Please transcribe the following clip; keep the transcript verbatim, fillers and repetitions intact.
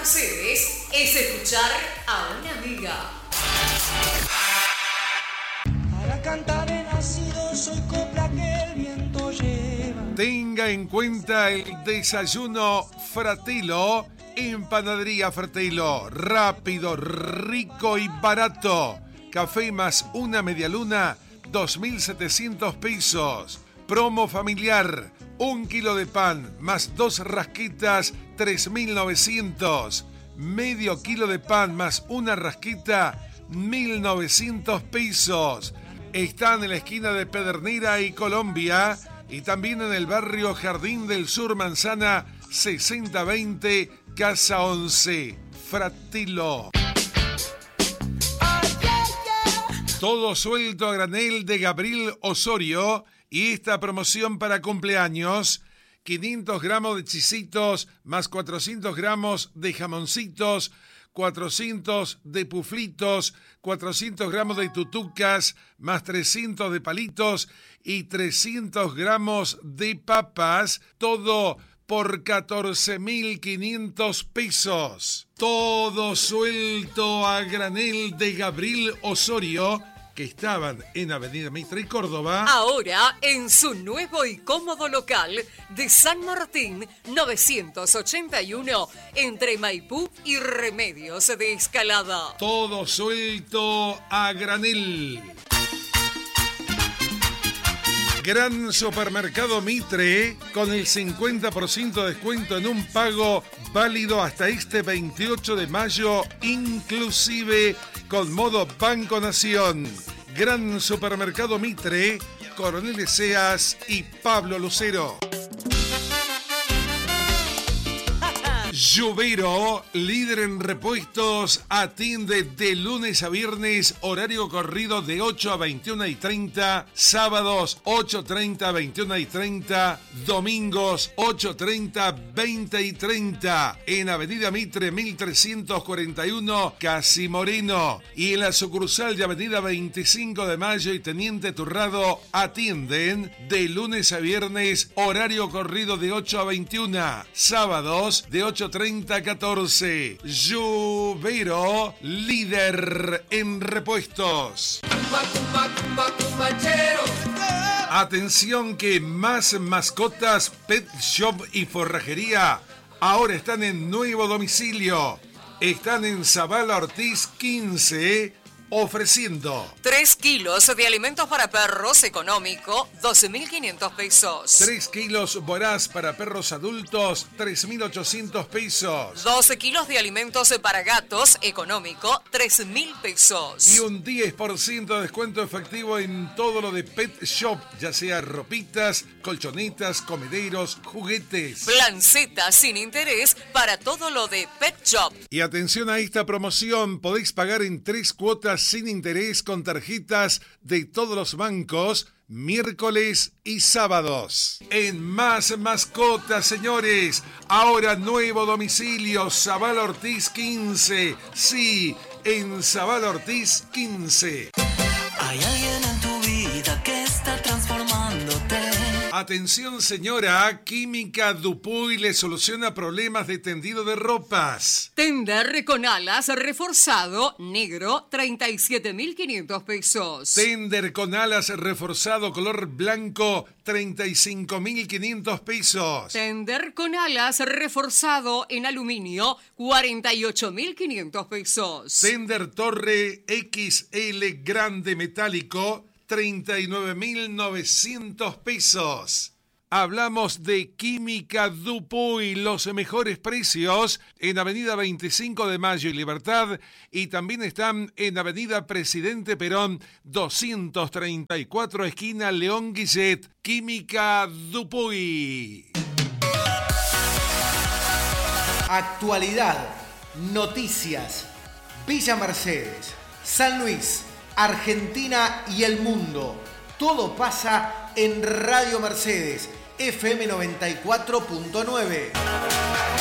Mercedes es escuchar a una amiga. Para cantar he nacido, soy copla que el viento lleva. Tenga en cuenta el desayuno Fratello en Panadería Fratello. Rápido, rico y barato. Café más una medialuna, dos mil setecientos pesos. Promo familiar, un kilo de pan más dos rasquitas, tres mil novecientos. Medio kilo de pan más una rasquita, mil novecientos pesos. Están en la esquina de Pedernera y Colombia y también en el barrio Jardín del Sur, Manzana sesenta veinte, Casa once. Fratello. Todo suelto a granel de Gabriel Osorio y esta promoción para cumpleaños. quinientos gramos de chisitos más cuatrocientos gramos de jamoncitos, cuatrocientos de puflitos, cuatrocientos gramos de tutucas, más trescientos de palitos y trescientos gramos de papas, todo por catorce mil quinientos pesos. Todo suelto a granel de Gabriel Osorio, que estaban en Avenida Mitre y Córdoba. Ahora en su nuevo y cómodo local de San Martín novecientos ochenta y uno, entre Maipú y Remedios de Escalada. Todo suelto a granel. Gran Supermercado Mitre con el cincuenta por ciento de descuento en un pago válido hasta este veintiocho de mayo, inclusive con modo Banco Nación. Gran Supermercado Mitre, Coronel Eseas y Pablo Lucero. Lluvero, líder en repuestos, atiende de lunes a viernes, horario corrido de ocho a veintiuna y treinta, sábados ocho treinta a veintiuna y treinta, domingos ocho treinta a veinte y treinta, en Avenida Mitre mil trescientos cuarenta y uno, Casi Moreno, y en la sucursal de Avenida veinticinco de Mayo y Teniente Turrado atienden de lunes a viernes, horario corrido de ocho a veintiuna, sábados de ocho treinta a catorce. Lluvero, líder en repuestos. Atención que más mascotas, pet shop y forrajería ahora están en nuevo domicilio. Están en Zavala Ortiz quince, ofreciendo tres kilos de alimentos para perros económico, doce mil quinientos pesos. tres kilos Voraz para perros adultos, tres mil ochocientos pesos. doce kilos de alimentos para gatos económico, tres mil pesos. Y un diez por ciento de descuento efectivo en todo lo de Pet Shop, ya sea ropitas, colchonetas, comederos, juguetes. Plan Z sin interés para todo lo de Pet Shop. Y atención a esta promoción, podéis pagar en tres cuotas sin interés con tarjetas de todos los bancos, miércoles y sábados. En Más Mascotas, señores, ahora nuevo domicilio, Zavala Ortiz quince. Sí, en Zavala Ortiz quince. Hay alguien en tu vida que está transformándote. Atención, señora, Química Dupuy le soluciona problemas de tendido de ropas. Tender con alas reforzado negro, treinta y siete mil quinientos pesos. Tender con alas reforzado color blanco, treinta y cinco mil quinientos pesos. Tender con alas reforzado en aluminio, cuarenta y ocho mil quinientos pesos. Tender Torre X L grande metálico, treinta y nueve mil novecientos pesos. Hablamos de Química Dupuy, los mejores precios en Avenida veinticinco de Mayo y Libertad, y también están en Avenida Presidente Perón doscientos treinta y cuatro, esquina León Guillet. Química Dupuy. Actualidad, noticias, Villa Mercedes, San Luis, Argentina y el mundo. Todo pasa en Radio Mercedes, F M noventa y cuatro punto nueve.